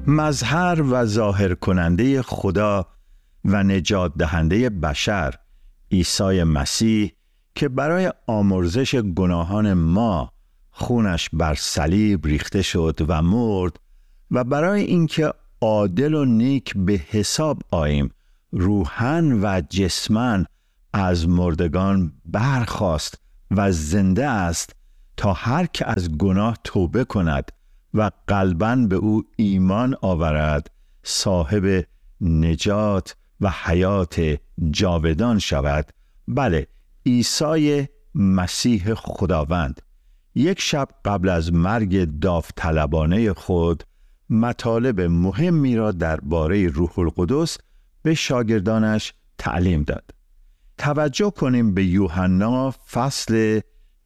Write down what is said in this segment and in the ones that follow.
مظهر و ظاهر کننده خدا و نجات دهنده بشر عیسی مسیح که برای آمرزش گناهان ما خونش بر صلیب ریخته شد و مرد و برای اینکه عادل و نیک به حساب آییم روحاً و جسماً از مردگان برخاست و زنده است تا هر که از گناه توبه کند و قلباً به او ایمان آورد صاحب نجات و حیات جاودان شود. بله، عیسی مسیح خداوند یک شب قبل از مرگ داوطلبانه خود مطالب مهمی را درباره روح القدس به شاگردانش تعلیم داد. توجه کنیم به یوحنا فصل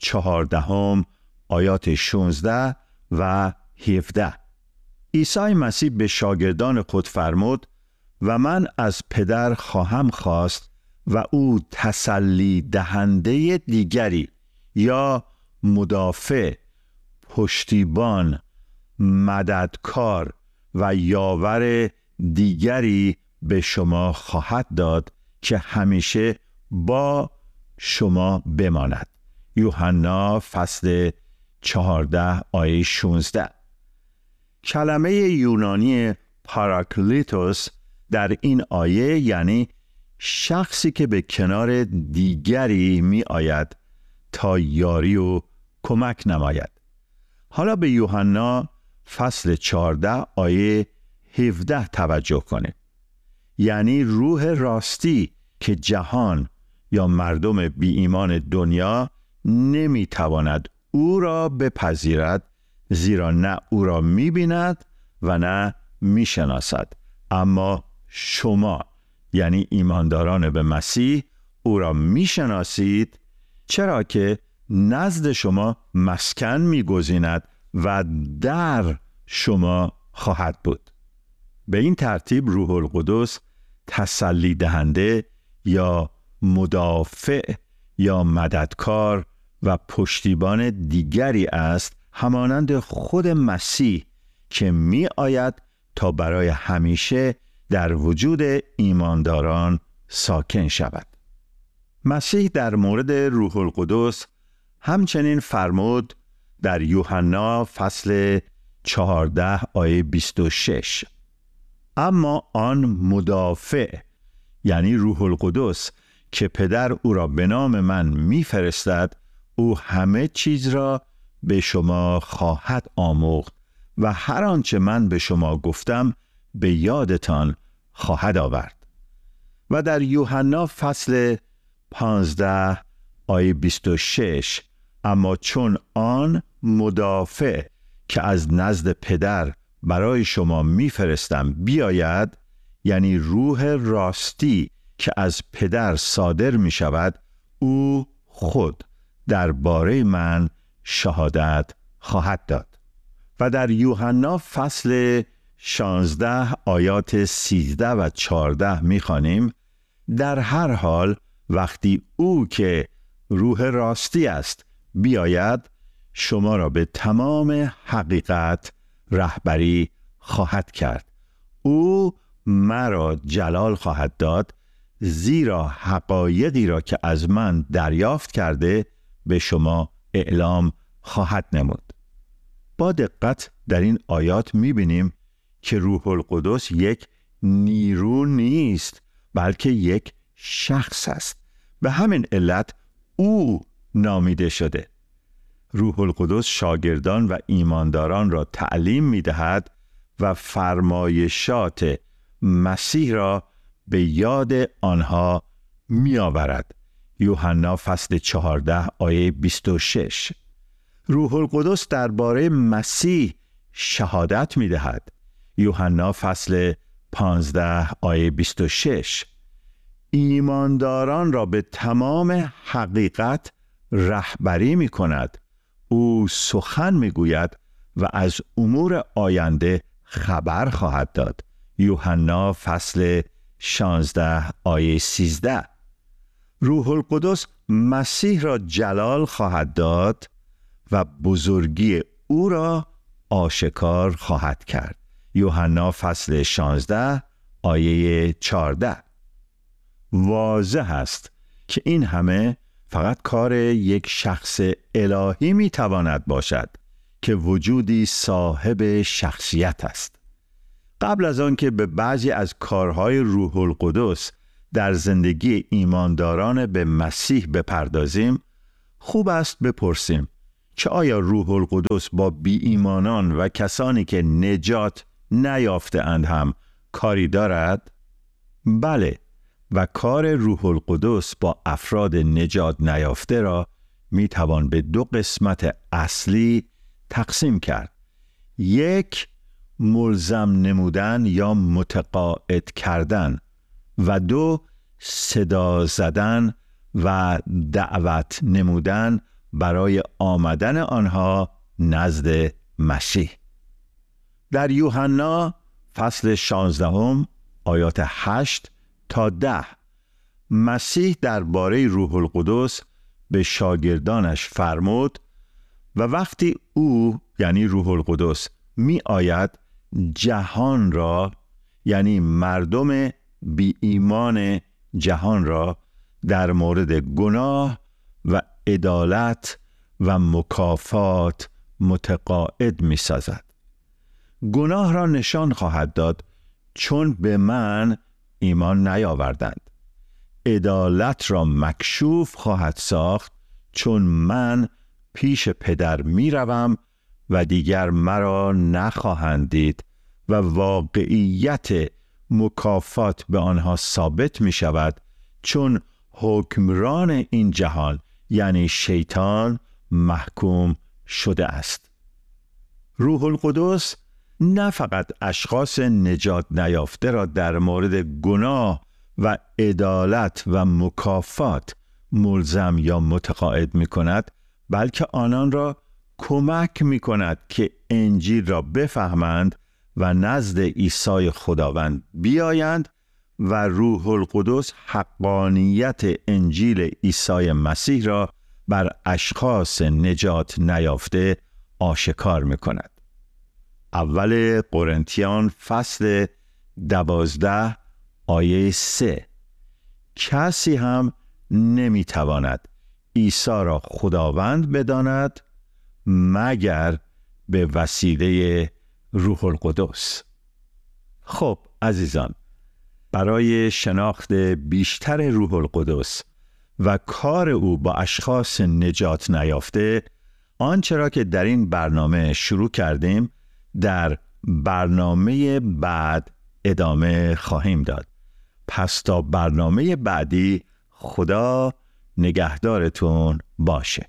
14 آیات 16 و 17. عیسی مسیح به شاگردان خود فرمود و من از پدر خواهم خواست و او تسلی دهنده دیگری یا مدافع، پشتیبان، مددکار و یاور دیگری به شما خواهد داد که همیشه با شما بماند. یوحنا فصل 14 آیه 16. کلمه یونانی پاراکلیتوس در این آیه یعنی شخصی که به کنار دیگری می آید تا یاری و کمک نماید. حالا به یوحنا فصل 14 آیه 17 توجه کنید. یعنی روح راستی که جهان یا مردم بی ایمان دنیا نمی تواند او را بپذیرد، زیرا نه او را می بیند و نه می شناسد. اما شما یعنی ایمانداران به مسیح او را می شناسید، چرا که نزد شما مسکن می گزیند و در شما خواهد بود. به این ترتیب روح القدس تسلی دهنده یا مدافع یا مددکار و پشتیبان دیگری است، همانند خود مسیح که می آید تا برای همیشه در وجود ایمانداران ساکن شود. مسیح در مورد روح القدس همچنین فرمود در یوحنا فصل 14 آیه 26: اما آن مدافع یعنی روح القدس که پدر او را به نام من می‌فرستد، او همه چیز را به شما خواهد آموخت و هر آنچه من به شما گفتم به یادتان خواهد آورد. و در یوحنا فصل 15 آیه 26: اما چون آن مدافع که از نزد پدر برای شما میفرستم بیاید، یعنی روح راستی که از پدر صادر می شود، او خود درباره من شهادت خواهد داد. و در یوحنا فصل 16 آیات 13 و 14 می خوانیم: در هر حال وقتی او که روح راستی است بیاید، شما را به تمام حقیقت رهبری خواهد کرد. او مرا جلال خواهد داد، زیرا حقایقی را که از من دریافت کرده به شما اعلام خواهد نمود. با دقت در این آیات می‌بینیم که روح القدس یک نیرو نیست، بلکه یک شخص است. به همین علت او نامیده شده. روح القدس شاگردان و ایمانداران را تعلیم می‌دهد و فرمایشات مسیح را به یاد آنها می‌آورد. یوحنا فصل 14 آیه 26. روح القدس درباره مسیح شهادت می‌دهد. یوحنا فصل 15 آیه 26. ایمانداران را به تمام حقیقت رهبری می‌کند. او سخن می‌گوید و از امور آینده خبر خواهد داد. یوحنا فصل 16 آیه 13. روح القدس مسیح را جلال خواهد داد و بزرگی او را آشکار خواهد کرد. یوحنا فصل 16 آیه 14. واضح است که این همه فقط کار یک شخص الهی میتواند باشد که وجودی صاحب شخصیت است. قبل از آن که به بعضی از کارهای روح القدس در زندگی ایمانداران به مسیح بپردازیم، خوب است بپرسیم که آیا روح القدس با بی ایمانان و کسانی که نجات نیافته اند هم کاری دارد؟ بله، و کار روح القدس با افراد نجات نیافته را می توان به دو قسمت اصلی تقسیم کرد. یک، ملزم نمودن یا متقاعد کردن و دو، صدا زدن و دعوت نمودن برای آمدن آنها نزد مسیح. در یوحنا فصل 16 آیات 8 تا 10 مسیح درباره روح القدس به شاگردانش فرمود و وقتی او یعنی روح القدس می آید جهان را یعنی مردم بی ایمان جهان را در مورد گناه و عدالت و مکافات متقاعد می سازد. گناه را نشان خواهد داد چون به من ایمان نیاوردند. عدالت را مکشوف خواهد ساخت چون من پیش پدر می روم و دیگر مرا نخواهند دید و واقعیت مکافات به آنها ثابت می شود چون حکمران این جهان یعنی شیطان محکوم شده است. روح القدس نه فقط اشخاص نجات نیافته را در مورد گناه و عدالت و مکافات ملزم یا متقاعد می کند، بلکه آنان را کمک می کند که انجیل را بفهمند و نزد عیسی خداوند بیایند و روح القدس حقانیت انجیل عیسی مسیح را بر اشخاص نجات نیافته آشکار می کند. اول قرنتیان فصل 12 آیه 3: کسی هم نمی تواند عیسی را خداوند بداند مگر به وسیله روح القدس. خب عزیزان، برای شناخت بیشتر روح القدس و کار او با اشخاص نجات نیافته، آنچه را که در این برنامه شروع کردیم در برنامه بعد ادامه خواهیم داد. پس تا برنامه بعدی، خدا نگهدارتون باشه.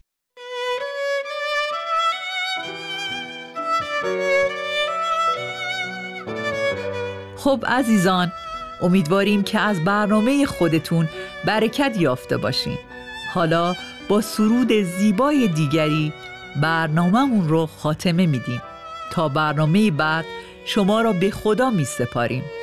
خب عزیزان، امیدواریم که از برنامه خودتون برکت یافته باشین. حالا با سرود زیبای دیگری برنامه‌مون رو خاتمه میدیم. تا برنامه بعد شما را به خدا می سپاریم.